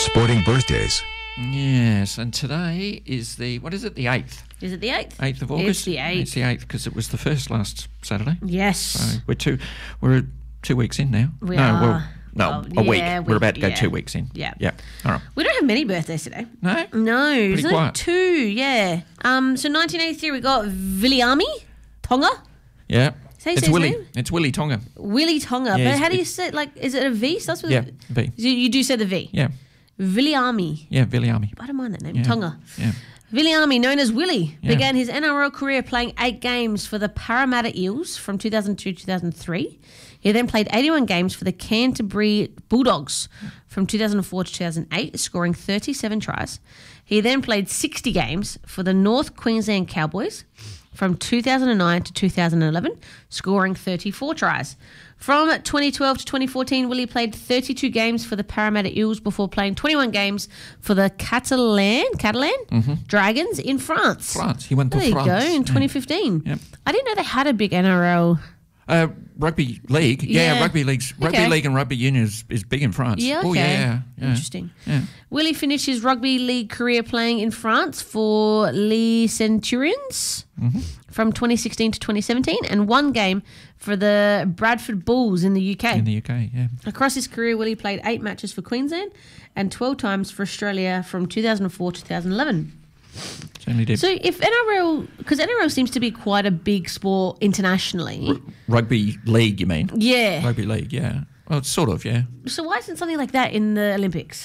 Sporting birthdays. Yes, and today is the 8th? Is it the 8th? 8th of August? It's the 8th. It's the 8th because it was the first last Saturday. Yes. So we're 2 weeks in now. We are. A week. We're about to go 2 weeks in. Yeah. Yeah. All right. We don't have many birthdays today. No? No. Pretty quiet. 2, yeah. So 1983 we got Viliami Tonga. Yeah. Say It's his Willie. name? It's Willie Tonga. Willie Tonga. Yeah, But how do you say it? Like, is it a V? Starts with Yeah, a V. You do say the V. Yeah. Viliami. Yeah, Viliami. I don't mind that name. Yeah. Tonga. Yeah. Viliami, known as Willie, Yeah. began his NRL career playing 8 games for the Parramatta Eels from 2002 to 2003. He then played 81 games for the Canterbury Bulldogs from 2004 to 2008, scoring 37 tries. He then played 60 games for the North Queensland Cowboys from 2009 to 2011, scoring 34 tries. From 2012 to 2014, Willie played 32 games for the Parramatta Eels before playing 21 games for the Catalan Dragons in France. He went to There France. you go, in 2015. Yep. I didn't know they had a big NRL. Rugby league. Yeah. Rugby league and rugby union is big in France. Yeah, okay. Oh, yeah. Interesting. Yeah. Willie finished his rugby league career playing in France for Les Centurions from 2016 to 2017 and 1 game for the Bradford Bulls in the UK. In the UK, yeah. Across his career, Willie played 8 matches for Queensland and 12 times for Australia from 2004 to 2011. Certainly did. So if NRL, because NRL seems to be quite a big sport internationally. Rugby league, you mean? Yeah. Rugby league, yeah. Well, it's sort of, yeah. So why isn't something like that in the Olympics?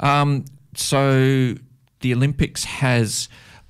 So the Olympics has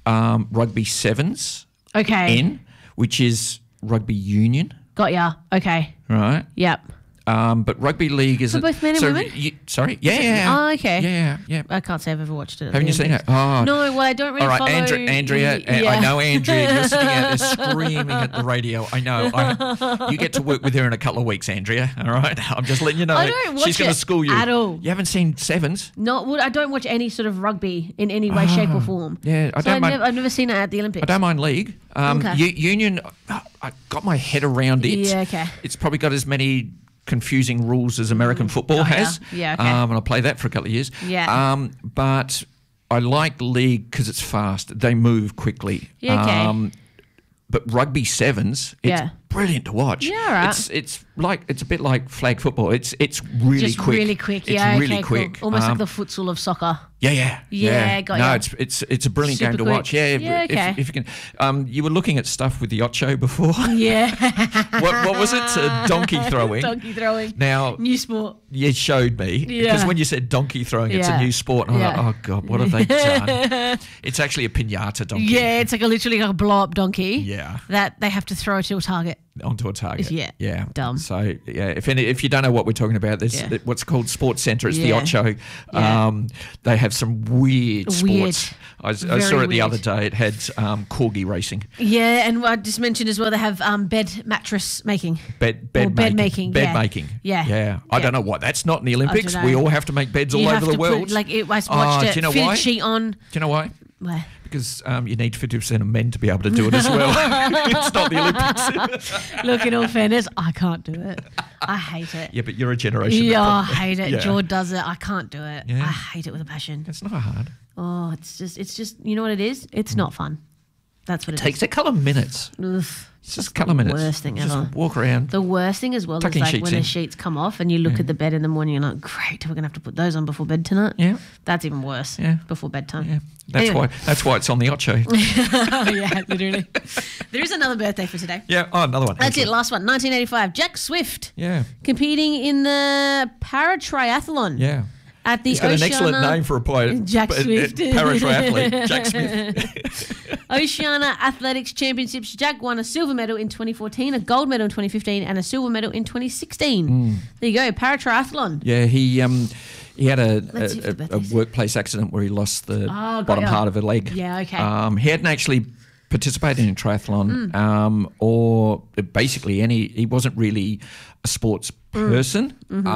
rugby sevens Okay. which is rugby union, Got ya. Okay. right? Yep. But rugby league is both men and women? Sorry, yeah. Oh, okay. Yeah. I can't say I've ever watched it. Haven't you seen it? Oh, No, well, I don't really all right, follow. Andrea. Yeah. I know Andrea. You're sitting out there screaming at the radio. I know. You get to work with her in a couple of weeks, Andrea. All right. I'm just letting you know. I don't watch She's going it to school you at all. You haven't seen sevens? No, well, I don't watch any sort of rugby in any way, shape, or form. Yeah, I've never seen it at the Olympics. I don't mind league. Okay. Union. I got my head around it. Yeah, okay. It's probably got as many confusing rules as American football has. Yeah, okay. And I played that for a couple of years. Yeah. But I like league because it's fast. They move quickly. Yeah, okay. But rugby sevens, it's brilliant to watch. Yeah, all right. It's a bit like flag football. It's really Just quick. really quick. It's Yeah, really okay, quick. Cool. Almost like the futsal of soccer. Yeah. got no, ya. it's a brilliant Super game to quick. watch. Yeah, Yeah, okay. if you can. You were looking at stuff with the Ocho before. Yeah. what was it? Donkey throwing. Donkey throwing. Now, New sport. you showed me because Yeah. when you said donkey throwing, it's a Yeah. new sport. And I'm Yeah. like, oh God, what have they done? It's actually a pinata donkey. Yeah, it's like literally like a blow up donkey. Yeah. That they have to throw to a target. Onto a target. Yeah. Dumb. So if you don't know what we're talking about, there's what's called Sports Centre. It's the Yeah. Ocho. Yeah. They have some weird sports. I Very saw it the weird. other day. It had corgi racing. Yeah, and I just mentioned as well they have bed mattress making. Bed making. Bed Yeah. making. Yeah. Yeah. I don't know why that's not in the Olympics. dunno. We all have to make beds all You over have the to world. put, I watched it. do you know Fit why? sheet on. Do you know why? Where? Because you need 50% of men to be able to do it as well. It's not the Olympics. Look, in all fairness, I can't do it. I hate it. Yeah, but you're a generation. Yeah, that I probably- hate it. Yeah. George does it. I can't do it. Yeah. I hate it with a passion. It's not hard. Oh, it's just you know what it is? It's not fun. That's what it Takes a couple of minutes. is. Ugh. It's just a couple of minutes. Worst thing Just ever. walk around. The worst thing as well Tucking is like sheets when in. the sheets come off and you look at the bed in the morning, you're like, great, we're going to have to put those on before bed tonight. Yeah. That's even worse. Yeah. Before bedtime. Yeah. That's why it's on the Ocho. Yeah, literally. There is another birthday for today. Yeah. Oh, another one. That's it, last one. 1985. Jack Swift. Yeah. Competing in the para-triathlon. Yeah. At the He's got an excellent Oceania- name for a player. Jack Swift. Para-triathlete. Jack Smith. Oceania Athletics Championships. Jack won a silver medal in 2014, a gold medal in 2015, and a silver medal in 2016. There you go, para-triathlon. Yeah, he had Let's see if the a birthdays. workplace accident where he lost the got bottom ya. part of a leg. Yeah, okay. He hadn't actually participated in triathlon or basically he wasn't really a sports person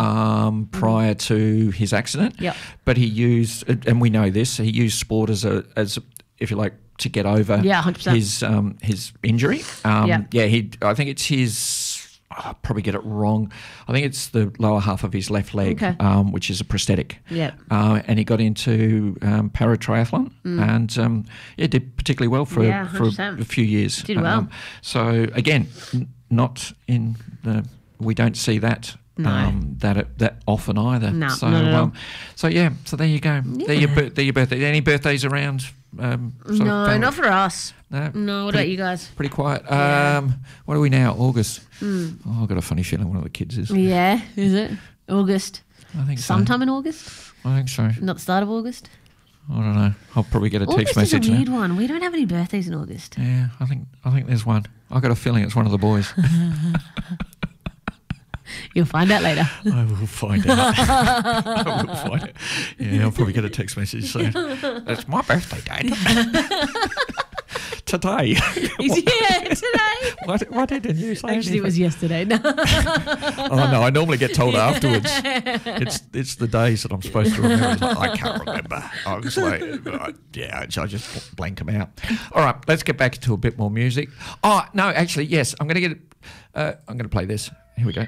prior to his accident. Yep. But he used, and we know this, he used sport as if you like, to get over 100%. his injury. Yeah. I think it's his I'll probably get it wrong. I think it's the lower half of his left leg, Okay. which is a prosthetic. Yep. And he got into para-triathlon and did particularly well for 100%. a few years. Did well. So, again, not in the... We don't see that that often either. No, so, not at all. so there you go. They're your birthday. Any birthdays around? No, not for us. No, what about you guys? Pretty quiet. What are we now? August. Oh, I've got a funny feeling one of the kids is. Yeah, is it? August. I think Sometime in August? I think so. Not the start of August? I don't know. I'll probably get a text August message is a weird now. one. We don't have any birthdays in August. Yeah, I think there's one. I've got a feeling it's one of the boys. You'll find out later. I will find out. I will find it. Yeah, I'll probably get a text message saying, "It's my birthday, Dad." Today. Today. Why didn't you say Actually, it was yesterday. No. Oh no, I normally get told afterwards. It's the days that I'm supposed to remember. It's like, I can't remember. I was like, I just blank them out. All right, let's get back to a bit more music. Oh no, actually, yes, I'm going to play this. Here we go.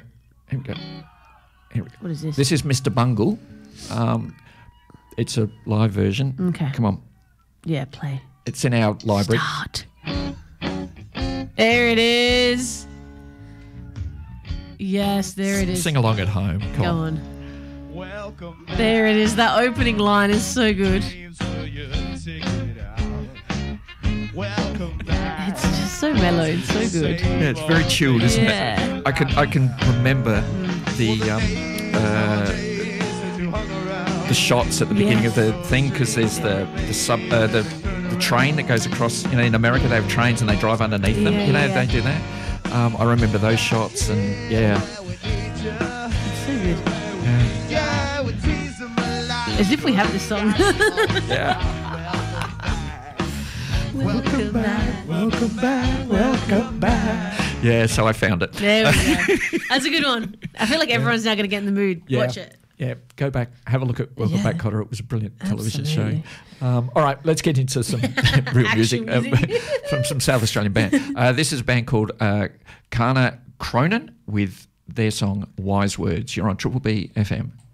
What is this? This is Mr. Bungle. It's a live version. Okay. Come on. Yeah, play. It's in our library. Start. There it is. Yes, there it is. Sing along at home. Come Go on. on. There it is. That opening line is so good. It's just so mellow. It's so good. Yeah, it's very chilled, isn't Yeah. it? I can remember the shots at the beginning of the thing because there's the train that goes across. You know, in America they have trains and they drive underneath them. Yeah, You know, yeah. they do that. I remember those shots and It's so good. As if we have this song. yeah. Welcome back. Welcome back. Yeah, so I found it. There we go. That's a good one. I feel like everyone's now going to get in the mood. Yeah. Watch it. Yeah, go back, have a look at Welcome Yeah. Back, Cotter. It was a brilliant television Absolutely. show. All right, let's get into some real music, music. from some South Australian band. This is a band called Kana Cronin with their song Wise Words. You're on Triple B FM.